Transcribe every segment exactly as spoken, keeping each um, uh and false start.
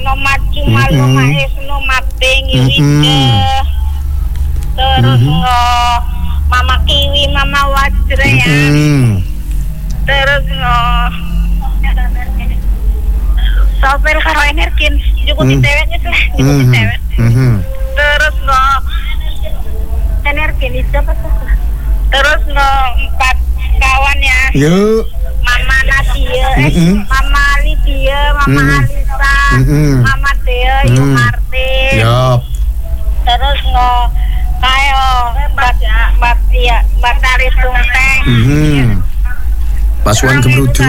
no maju malu maes no maping Yurike. Terus no Mama Kiwi, Mama Wajra ya. Terus no sopir karo Energin cukup diteweknya sih, cukup ditewek. Terus no Energin itu apa tuh? Terus no empat kawan ya. Yuk. Mama Nadia, eh, Mama Lydia, Mama Alisa, Mama Dea, Yu Martin. Yup. Terus no kayo Mbak Mbak ya Mbak Tari Tungteng. Pasuan Kemerudu.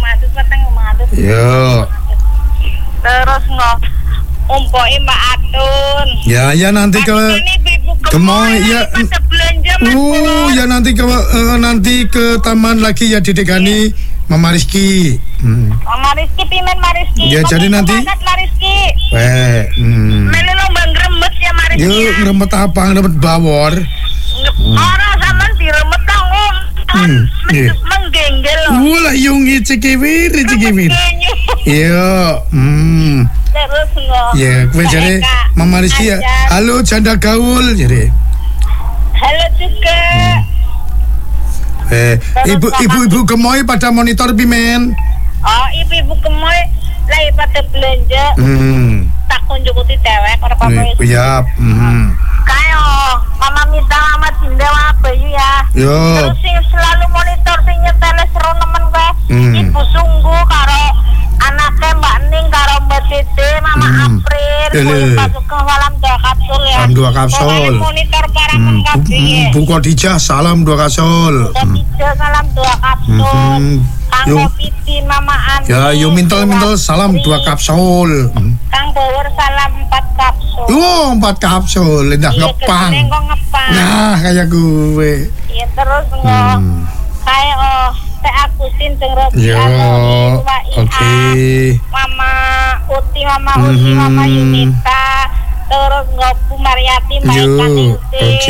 Yo. Terus no umpoi Mbak Atun. Ya ya nanti ke Gemoy ya. Uh ya nanti ke uh, nanti ke taman lagi ya didekani Mama Rizky. Hmm. Mama Rizky pimen Mariski. Ya jadi nanti. Mariski. Weh. Hmm. Melu lomba ngeremet ya Mariski. Yuk ngeremet apa? Ngeremet bawor. Orang sama diremet tanggung. Hmm. Menggenggel. Wala yung icikibir, icikibir. Iya. Hmm. Terus no. Ya, gue jadi Mama Rizky ya. Halo janda gaul jadi. Halo juga. Eh, ibu ibu ibu Gemoy pada monitor bimen. Oh, ibu-ibu Gemoy lagi pada belanja. Hmm. Tak kunjungi tewek orang pakai. Iya. Hmm. Kayo, Mama Mita, Mama Dinda, Mama Bayu ya. Yo. Terus sing selalu monitor sing nyetel seru nemen gue. Hmm. Ibu Sungguh karo anaknya Mbak Ning karo Mbak Dede, Mama Hmm. April, Ele. Bu Pasukan salam dua kapsul ya. Salam dua kapsul. Pokoknya monitor para Hmm. mengkabi. Bu Khadijah salam dua kapsul. Mbak Dede salam dua kapsul. Hmm. Kang Yo. Kopiti, Mama Ani. Ya, yo mintel-mintel salam dua kapsul. Hmm. Kang Bawor salam empat kapsul. Oh, empat kapsul, indah Iya, ngepang. keseleng kok ngepang. Nah, kayak gue. Iya terus nggak Hmm. kayak oh Teh Agustin jeung Robi Yo, Anori, oke. Mama Uti, Mama Uti, Mhm. Mama Yunita, terus nggak Bu Mariati, Mbak Yo, Eka Ningsih. oke.